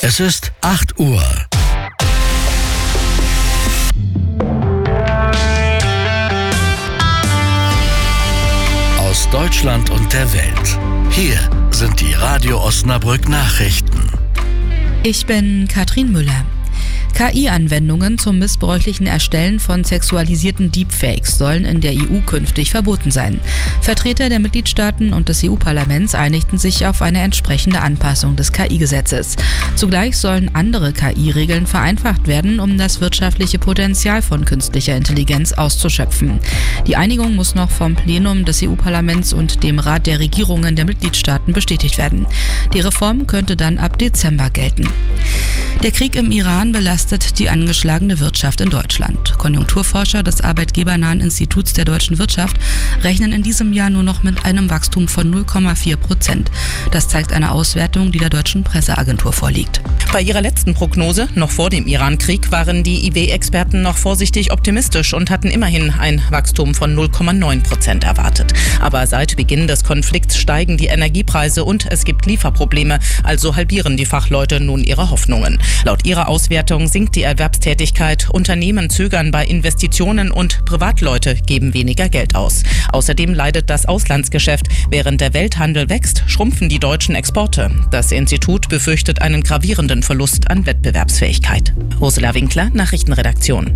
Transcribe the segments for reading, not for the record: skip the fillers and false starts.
Es ist 8 Uhr. Aus Deutschland und der Welt. Hier sind die Radio Osnabrück Nachrichten. Ich bin Katrin Müller. KI-Anwendungen zum missbräuchlichen Erstellen von sexualisierten Deepfakes sollen in der EU künftig verboten sein. Vertreter der Mitgliedstaaten und des EU-Parlaments einigten sich auf eine entsprechende Anpassung des KI-Gesetzes. Zugleich sollen andere KI-Regeln vereinfacht werden, um das wirtschaftliche Potenzial von künstlicher Intelligenz auszuschöpfen. Die Einigung muss noch vom Plenum des EU-Parlaments und dem Rat der Regierungen der Mitgliedstaaten bestätigt werden. Die Reform könnte dann ab Dezember gelten. Der Krieg im Iran belastet die angeschlagene Wirtschaft in Deutschland. Konjunkturforscher des Arbeitgebernahen Instituts der deutschen Wirtschaft rechnen in diesem Jahr nur noch mit einem Wachstum von 0,4%. Das zeigt eine Auswertung, die der deutschen Presseagentur vorliegt. Bei ihrer letzten Prognose, noch vor dem Iran-Krieg, waren die IW-Experten noch vorsichtig optimistisch und hatten immerhin ein Wachstum von 0,9% erwartet. Aber seit Beginn des Konflikts steigen die Energiepreise und es gibt Lieferprobleme, also halbieren die Fachleute nun ihre Hoffnungen. Laut ihrer Auswertung sinkt die Erwerbstätigkeit, Unternehmen zögern bei Investitionen und Privatleute geben weniger Geld aus. Außerdem leidet das Auslandsgeschäft. Während der Welthandel wächst, schrumpfen die deutschen Exporte. Das Institut befürchtet einen gravierenden Verlust an Wettbewerbsfähigkeit. Ursula Winkler, Nachrichtenredaktion.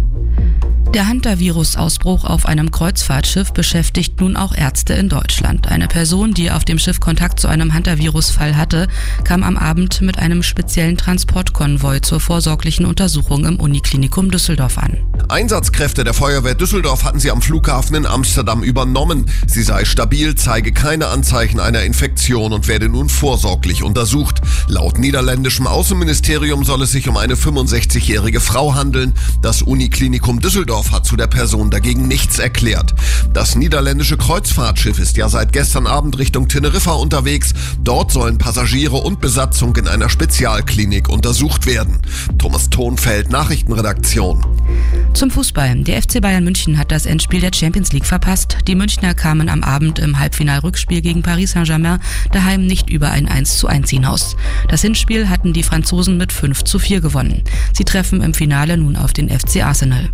Der Hantavirus-Ausbruch auf einem Kreuzfahrtschiff beschäftigt nun auch Ärzte in Deutschland. Eine Person, die auf dem Schiff Kontakt zu einem Hantavirus-Fall hatte, kam am Abend mit einem speziellen Transportkonvoi zur vorsorglichen Untersuchung im Uniklinikum Düsseldorf an. Einsatzkräfte der Feuerwehr Düsseldorf hatten sie am Flughafen in Amsterdam übernommen. Sie sei stabil, zeige keine Anzeichen einer Infektion und werde nun vorsorglich untersucht. Laut niederländischem Außenministerium soll es sich um eine 65-jährige Frau handeln. Das Uniklinikum Düsseldorf hat zu der Person dagegen nichts erklärt. Das niederländische Kreuzfahrtschiff ist ja seit gestern Abend Richtung Teneriffa unterwegs. Dort sollen Passagiere und Besatzung in einer Spezialklinik untersucht werden. Thomas Thonfeld, Nachrichtenredaktion. Zum Fußball. Der FC Bayern München hat das Endspiel der Champions League verpasst. Die Münchner kamen am Abend im Halbfinalrückspiel gegen Paris Saint-Germain daheim nicht über ein 1:1 hinaus. Das Hinspiel hatten die Franzosen mit 5:4 gewonnen. Sie treffen im Finale nun auf den FC Arsenal.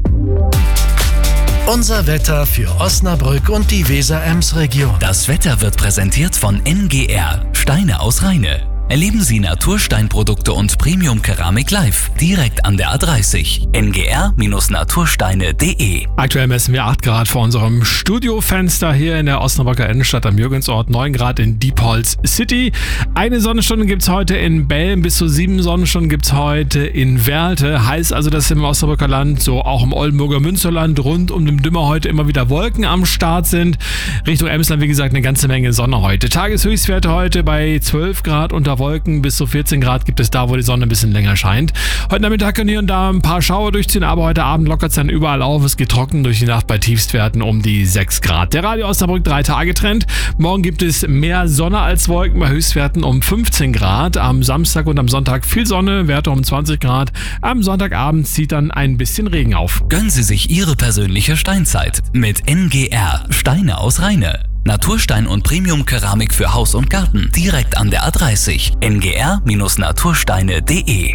Unser Wetter für Osnabrück und die Weser-Ems-Region. Das Wetter wird präsentiert von NGR, Steine aus Rheine. Erleben Sie Natursteinprodukte und Premium-Keramik live, direkt an der A30. ngr-natursteine.de. Aktuell messen wir 8 Grad vor unserem Studiofenster hier in der Osnabrücker Innenstadt am Jürgensort, 9 Grad in Diepholz City. Eine Sonnenstunde gibt es heute in Belm, bis zu 7 Sonnenstunden gibt es heute in Werlte. Heißt also, dass im Osnabrücker Land, so auch im Oldenburger Münsterland, rund um den Dümmer heute immer wieder Wolken am Start sind. Richtung Emsland, wie gesagt, eine ganze Menge Sonne heute. Tageshöchstwerte heute bei 12 Grad unter Wolken, bis zu 14 Grad gibt es da, wo die Sonne ein bisschen länger scheint. Heute Nachmittag können hier und da ein paar Schauer durchziehen, aber heute Abend lockert es dann überall auf. Es geht trocken durch die Nacht bei Tiefstwerten um die 6 Grad. Der Radio Osnabrück 3-Tage-Trend. Morgen gibt es mehr Sonne als Wolken bei Höchstwerten um 15 Grad. Am Samstag und am Sonntag viel Sonne, Werte um 20 Grad. Am Sonntagabend zieht dann ein bisschen Regen auf. Gönnen Sie sich Ihre persönliche Steinzeit mit NGR, Steine aus Rheine. Naturstein und Premium-Keramik für Haus und Garten, direkt an der A30. ngr-natursteine.de.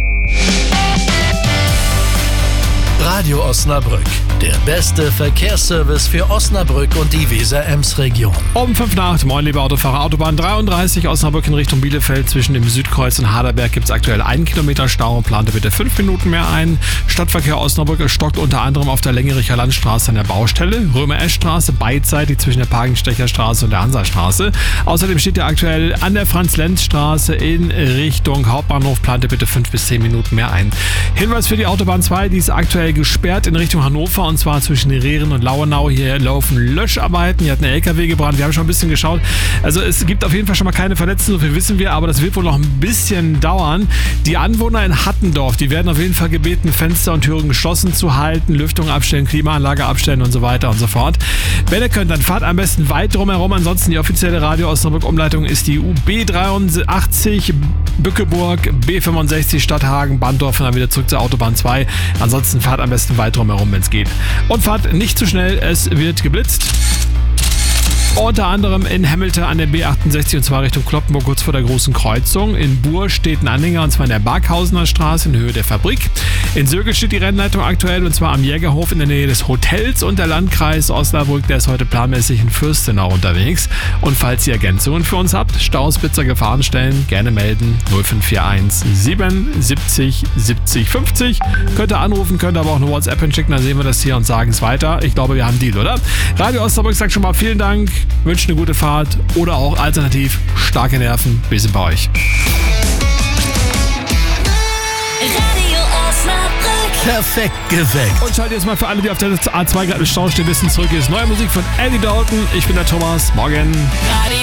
Radio Osnabrück, der beste Verkehrsservice für Osnabrück und die Weser-Ems-Region. Um 5 nach 8, moin liebe Autofahrer, Autobahn 33 Osnabrück in Richtung Bielefeld. Zwischen dem Südkreuz und Haderberg gibt es aktuell 1 Kilometer Stau. Plante bitte 5 Minuten mehr ein. Stadtverkehr Osnabrück stockt unter anderem auf der Längericher Landstraße an der Baustelle. Römer-Esch-Straße beidseitig zwischen der Parkenstecherstraße und der Hansastraße. Außerdem steht ihr aktuell an der Franz-Lenz-Straße in Richtung Hauptbahnhof. Plante bitte 5 bis 10 Minuten mehr ein. Hinweis für die Autobahn 2, die ist aktuell gesperrt in Richtung Hannover, und zwar zwischen Rehren und Lauenau. Hier laufen Löscharbeiten. Hier hat ein LKW gebrannt. Wir haben schon ein bisschen geschaut. Also es gibt auf jeden Fall schon mal keine Verletzten, so viel wissen wir, aber das wird wohl noch ein bisschen dauern. Die Anwohner in Hattendorf, die werden auf jeden Fall gebeten, Fenster und Türen geschlossen zu halten, Lüftung abstellen, Klimaanlage abstellen und so weiter und so fort. Wenn ihr könnt, dann fahrt am besten weit drumherum. Ansonsten die offizielle Radio Osnabrück-Umleitung ist die UB83 Bückeburg, B65 Stadthagen, Banddorf und dann wieder zurück zur Autobahn 2. Ansonsten fahrt am besten weit drumherum, wenn es geht. Und fahrt nicht zu schnell, es wird geblitzt. Unter anderem in Hamilton an der B68 und zwar Richtung Cloppenburg kurz vor der großen Kreuzung. In Buhr steht ein Anhänger und zwar in der Barkhausener Straße in Höhe der Fabrik. In Sögel steht die Rennleitung aktuell und zwar am Jägerhof in der Nähe des Hotels und der Landkreis Osnabrück, der ist heute planmäßig in Fürstenau unterwegs. Und falls ihr Ergänzungen für uns habt, Staus, Spitzer, Gefahrenstellen, gerne melden 0541 77 70 50. Könnt ihr anrufen, könnt aber auch eine WhatsApp hinschicken, dann sehen wir das hier und sagen es weiter. Ich glaube, wir haben einen Deal, oder? Radio Osnabrück sagt schon mal vielen Dank, wünscht eine gute Fahrt oder auch alternativ starke Nerven. Wir sind bei euch. Radio Osnabrück. Perfekt geweckt. Und schaltet jetzt mal für alle, die auf der A2 gerade im Stau stehen, wissen, zurück ist neue Musik von Eddie Dalton. Ich bin der Thomas. Morgen.